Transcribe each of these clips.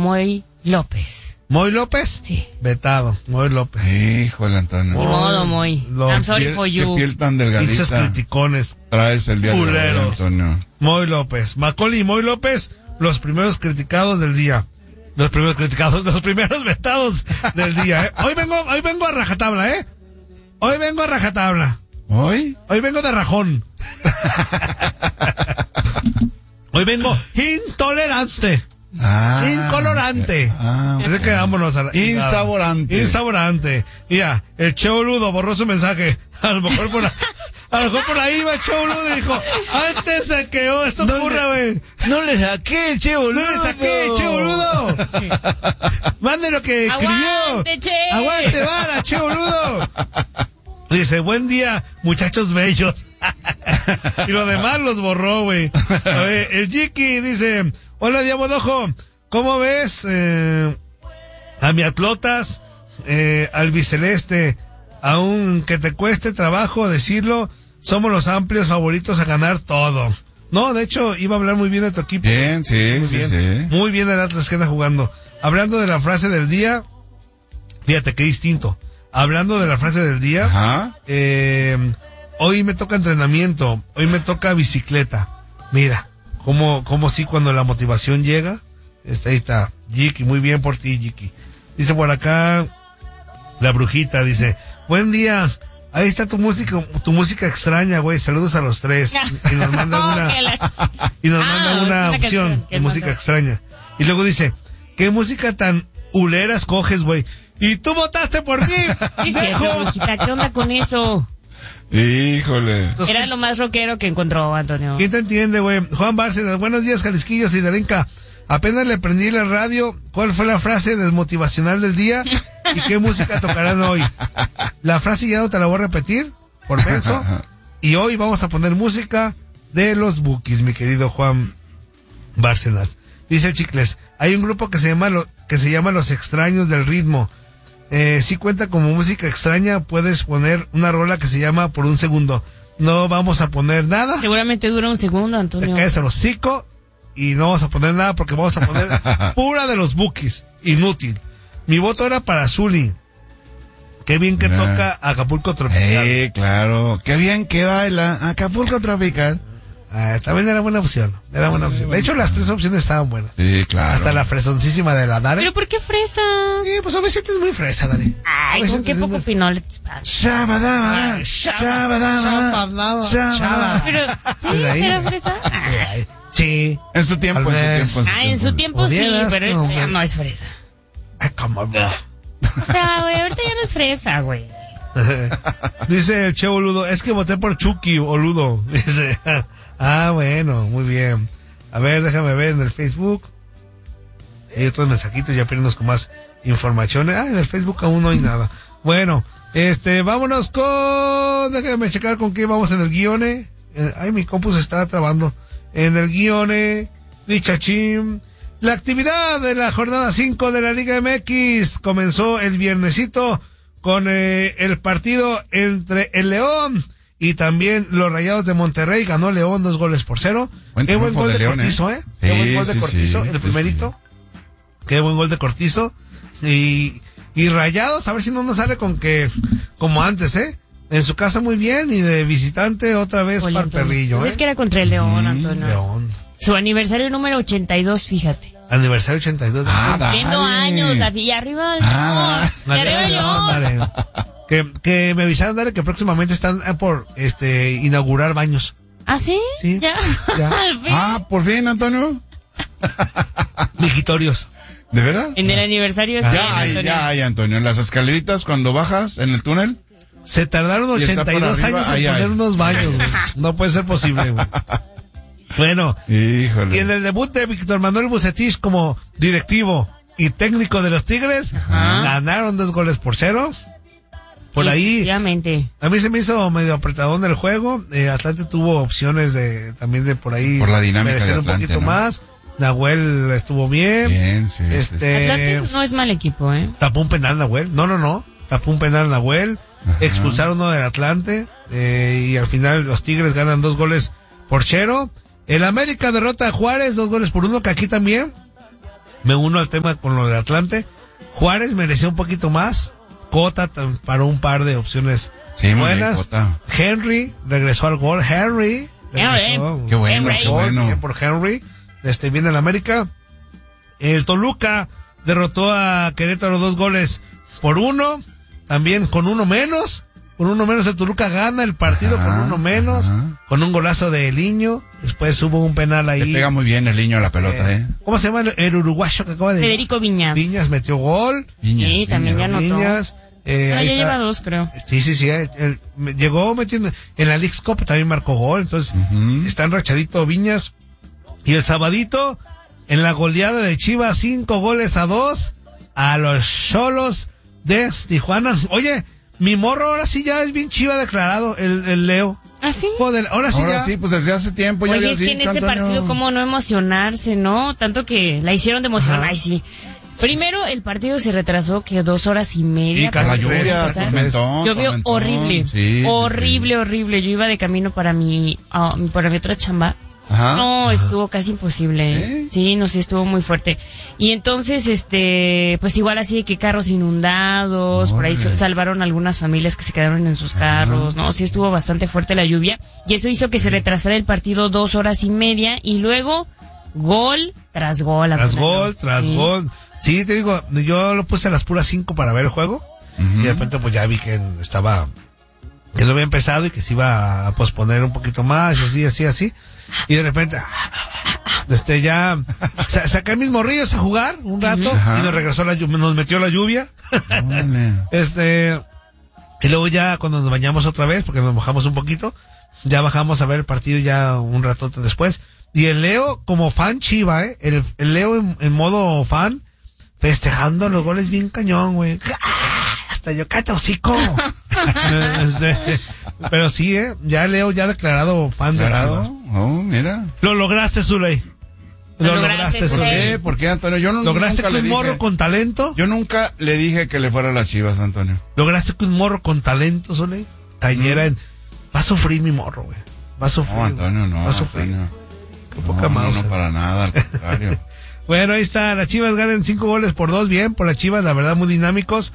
Moy López. ¿Moy López? Sí. Vetado, Moy López. Híjole, Antonio. Ni modo, Moy. I'm sorry for you. Qué piel tan Pinches delgadita criticones. traes el día de hoy, Culeros. Antonio. Moy López. Macaulay y Moy López, los primeros criticados del día. Los primeros vetados del día, ¿eh? Hoy vengo a rajatabla, ¿eh? Hoy vengo a rajatabla. ¿Hoy? Hoy vengo de rajón. Hoy vengo intolerante. Incolorante. Así que vámonos a la... Insaborante. Mira, el Che Boludo borró su mensaje. A lo mejor por ahí va Che Boludo y dijo, antes de que esto ocurra, güey. No le saqué, Che Boludo. No le saqué, Che Boludo. Mande lo que escribió. Aguante, Che. Aguante, vara, Che Boludo. Dice, buen día, muchachos bellos. Y lo demás los borró, güey. A ver, el Jiki dice, hola, Diamodojo, ¿cómo ves a mi Atlotas, albiceleste? Aunque te cueste trabajo decirlo, somos los amplios favoritos a ganar todo. No, de hecho, iba a hablar muy bien de tu equipo. Bien, sí. Muy bien el Atlas que anda jugando. Hablando de la frase del día, fíjate qué distinto. Hablando de la frase del día, Ajá. Hoy me toca entrenamiento, hoy me toca bicicleta. Mira, como sí cuando la motivación llega. Ahí está, Jiki, muy bien por ti, Jiki. Dice por acá, la brujita, dice, buen día, ahí está tu música extraña, güey, saludos a los tres. Y nos manda una opción de música extraña. Y luego dice, ¿qué música tan hulera escoges, güey? Y tú votaste por mí. Sí, cierto, brujita, ¿qué onda con eso? Híjole. Era lo más rockero que encontró, Antonio. ¿Quién te entiende, güey? Juan Bárcenas, buenos días, Jalisquillos y Darinka. Apenas le prendí la radio. ¿Cuál fue la frase desmotivacional del día? ¿Y qué música tocarán hoy? La frase ya no te la voy a repetir, por menso. Y hoy vamos a poner música de los Bukis, mi querido Juan Bárcenas. Dice el Chicles, hay un grupo que se llama Los Extraños del Ritmo. Si cuenta como música extraña, puedes poner una rola que se llama Por un Segundo. No vamos a poner nada. Seguramente dura un segundo, Antonio. Te caes el hocico y no vamos a poner nada porque vamos a poner pura de los Bukis. Inútil. Mi voto era para Zuli. Qué bien que toca Acapulco Tropical. Claro. Qué bien que baila Acapulco Tropical. También era buena opción. De hecho, las tres opciones estaban buenas. Sí, claro. Hasta la fresoncísima de la Dare. ¿Pero por qué fresa? Sí, pues a veces es muy fresa, Dare. Ay, ¿con qué poco pinol? Shabadaba. Pero, ¿sí? ¿Era fresa? Ay. Sí. En su tiempo. En su tiempo sí, pero ya no es fresa. ¿Cómo? O sea, güey, ahorita ya no es fresa, güey. Dice el Che Boludo, es que voté por Chucky, boludo. Dice, bueno, muy bien. A ver, déjame ver en el Facebook. Hay otros mensajitos, ya piernos con más informaciones. En el Facebook aún no hay nada. Bueno, vámonos con... Déjame checar con qué vamos en el guione. Mi compu se está trabando. En el guione, dichachín. La actividad de la jornada 5 de la Liga MX comenzó el viernesito con el partido entre el León y también los Rayados de Monterrey. Ganó León 2-0. Qué buen gol de Cortizo, Qué buen gol de Cortizo, el primerito. Qué buen gol de Cortizo. Y Rayados, a ver si no nos sale con que, como antes, en su casa muy bien y de visitante otra vez para el perrillo, Pues es que era contra el León, Antonio. León. Su aniversario número 82, fíjate. Aniversario 82. Cumpliendo años, y arriba León. Que me avisaron, Dale, que próximamente están por inaugurar baños. ¿Ah, sí? Sí. Ya. Al fin. ¿Por fin, Antonio? Mijitorios. ¿De verdad? En el aniversario ya hay, Antonio. En las escaleritas, cuando bajas en el túnel. Se tardaron 82 años en poner unos baños, güey. No puede ser posible, güey. Bueno, híjole. Y en el debut de Víctor Manuel Bucetich como directivo y técnico de los Tigres, ganaron 2-0. Por ahí, a mí se me hizo medio apretadón el juego. Atlante tuvo opciones también de por ahí. Por la dinámica de Atlante, un poquito más. Nahuel estuvo bien. Sí. Atlante no es mal equipo, Tapó un penal Nahuel. No. Tapó un penal Nahuel. Expulsaron uno del Atlante. Y al final los Tigres ganan 2-0. El América derrota a Juárez 2-1, que aquí también me uno al tema con lo del Atlante. Juárez mereció un poquito más. Cota paró un par de opciones buenas. Cota. Henry regresó al gol. Henry. Qué bueno, qué bueno. Bien por Henry. Viene el América. El Toluca derrotó a Querétaro 2-1. También con uno menos. Con uno menos el Toluca gana el partido con uno menos. Con un golazo de Eliño. Después hubo un penal ahí. Le pega muy bien Eliño a la pelota, ¿Cómo se llama el uruguayo que acaba de... Federico Viñas. Viñas metió gol. Sí, también ya anotó. Viñas. Ya lleva 2, creo. Sí. Él llegó metiendo... En la Leagues Cup también marcó gol. Entonces, está enrachadito Viñas. Y el sabadito, en la goleada de Chivas, 5-2 a los Xolos de Tijuana. Oye, mi morro ahora sí ya es bien chiva declarado, el Leo. ¿Ah, sí? Joder, ahora sí. Pues desde hace tiempo ya. Oye, es que en este partido, ¿cómo no emocionarse, no? Tanto que la hicieron de emocionar. Ay, sí. Primero, el partido se retrasó, que 2 horas y media. Y la lluvia, llovió horrible. Sí, horrible. Yo iba de camino para mi otra chamba. No, estuvo casi imposible. Sí, no sé, estuvo muy fuerte. Y entonces, pues igual así de que carros inundados, por ahí salvaron algunas familias que se quedaron en sus carros, no, sí estuvo bastante fuerte la lluvia. Y eso hizo que se retrasara el partido 2 horas y media y luego gol tras gol. Tras gol. Sí, te digo, yo lo puse a las puras 5 para ver el juego. Y de repente pues ya vi que no había empezado y que se iba a posponer un poquito más, así. Y de repente, ya saqué mis morrillos a jugar un rato y nos metió la lluvia. Y luego ya cuando nos bañamos otra vez, porque nos mojamos un poquito, ya bajamos a ver el partido ya un ratote después. Y el Leo, como fan chiva, el Leo en modo fan, festejando los goles bien cañón, güey. Hasta yo, cállate hocico. Pero sí, ya Leo ya declarado fan de Chivas. Oh, mira. Lo lograste, Zuley. Lo lograste, Zuley. ¿Por qué, Antonio? Yo ¿Lograste que un morro con talento? Yo nunca le dije que le fuera a las Chivas, Antonio. ¿Lograste que un morro con talento, Zuley? Va a sufrir mi morro, güey. Va a sufrir. No, Antonio, no. Va a sufrir. Qué poca mouse. No, para nada, al contrario. Bueno, ahí está. Las Chivas ganan 5-2. Bien por las Chivas, la verdad, muy dinámicos.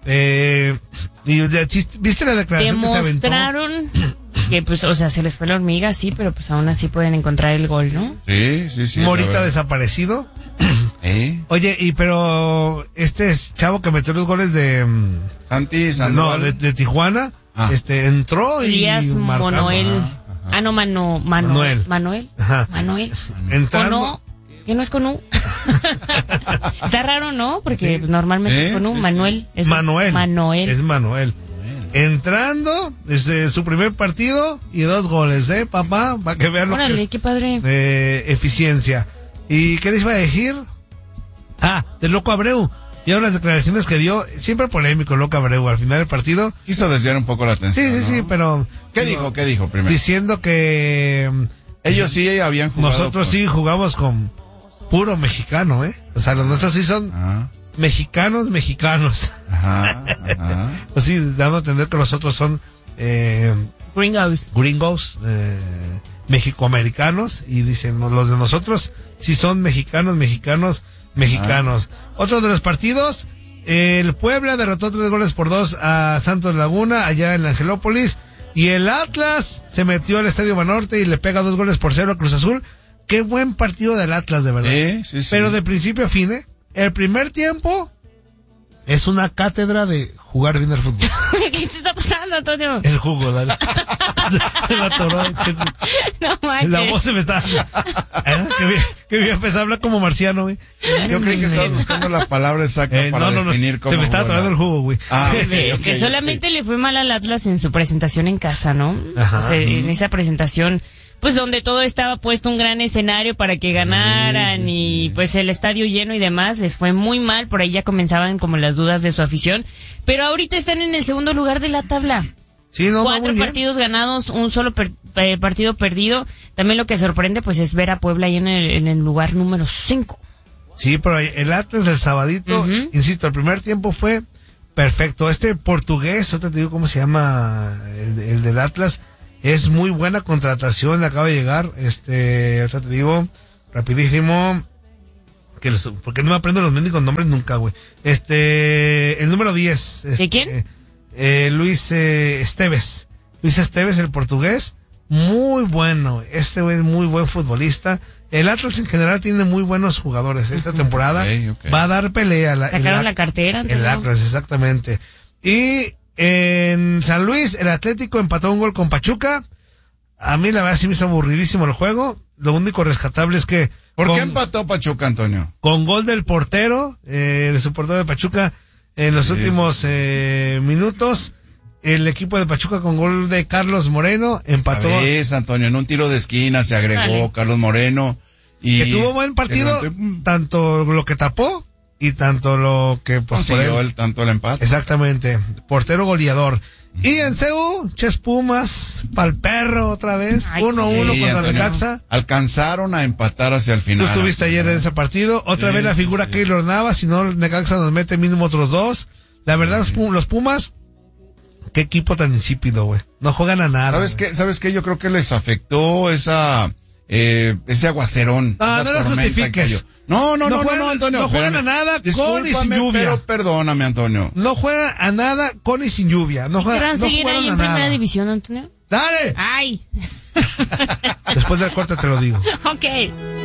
¿Viste la declaración que se aventó? Demostraron que, pues, o sea, se les fue la hormiga, sí, pero pues aún así pueden encontrar el gol, ¿no? Sí. Morita desaparecido. Oye, pero chavo que metió los goles de... Sandoval. No, de Tijuana, entró Elías y marcó. Manuel. Manuel. Ajá. Manuel. Entrando. ¿Que no es con U? Está raro, ¿no? Porque normalmente es con U. Manuel. Es Manuel. Entrando, su primer partido y 2 goles, papá, para que vean lo que es. Qué padre. Eficiencia. ¿Y qué les iba a decir? Del Loco Abreu. Y ahora las declaraciones que dio, siempre polémico Loco Abreu, al final del partido. Quiso desviar un poco la atención. Sí, pero... ¿Qué dijo primero? Diciendo que... Ellos sí habían jugado. Nosotros sí jugamos con puro mexicano, O sea, los nuestros sí son mexicanos. Ajá. Pues sí, dando a entender que los otros son gringos, mexicoamericanos, y dicen, los de nosotros sí son mexicanos. Otro de los partidos, el Puebla derrotó 3-2 a Santos Laguna, allá en Angelópolis, y el Atlas se metió al Estadio Banorte y le pega 2-0 a Cruz Azul. Qué buen partido del Atlas, de verdad. Sí. Pero de principio a fin, El primer tiempo es una cátedra de jugar bien el fútbol. ¿Qué te está pasando, Antonio? El jugo, dale. Se me atoró. No manches. La voz se me está... Que bien empezó a hablar como marciano, güey. Yo creí que estabas buscando la palabra exacta para definir cómo... Se me está atorando el jugo, güey. Que solamente le fue mal al Atlas en su presentación en casa, ¿no? Ajá. O sea, en esa presentación... Pues donde todo estaba puesto un gran escenario para que ganaran y pues el estadio lleno y demás, les fue muy mal, por ahí ya comenzaban como las dudas de su afición, pero ahorita están en el segundo lugar de la tabla. Sí, 4 partidos ganados, un solo partido perdido. También lo que sorprende pues es ver a Puebla ahí en el lugar número 5. Sí, pero el Atlas del sabadito, insisto, el primer tiempo fue perfecto. Portugués, ahorita te digo cómo se llama el del Atlas. Es muy buena contratación, acaba de llegar, ahorita te digo, rapidísimo, Porque no me aprendo los mendigos nombres nunca, güey. El número 10. ¿De quién? Luis Esteves. Luis Esteves, el portugués. Muy bueno. Este güey es muy buen futbolista. El Atlas en general tiene muy buenos jugadores. Esta temporada va a dar pelea. Sacaron la cartera. El Atlas, exactamente. Y en San Luis, el Atlético empató un gol con Pachuca. A mí la verdad sí me hizo aburridísimo el juego. Lo único rescatable es que... ¿Por qué empató Pachuca, Antonio? Con gol del portero, de su portero de Pachuca, en los últimos minutos. El equipo de Pachuca con gol de Carlos Moreno empató. Antonio, en un tiro de esquina se agregó Carlos Moreno. Y que tuvo buen partido, tanto lo que tapó y tanto lo que... consiguió tanto el empate. Exactamente, portero goleador. Y en CU, Pumas, pa'l perro otra vez, 1-1 contra Necaxa. Alcanzaron a empatar hacia el final. Tú estuviste ayer en ese partido, otra vez la figura Keylor Navas, si no Necaxa nos mete mínimo otros 2. La verdad, los Pumas, qué equipo tan insípido, güey. No juegan a nada. ¿Sabes qué? Yo creo que les afectó ese aguacerón. No los justifiques. No, Antonio. No juegan a nada con y sin lluvia. Pero perdóname, Antonio. No juegan a nada con y sin lluvia. No juegan, no seguir ahí en primera división, Antonio? ¡Dale! ¡Ay! Después del corte te lo digo. Ok.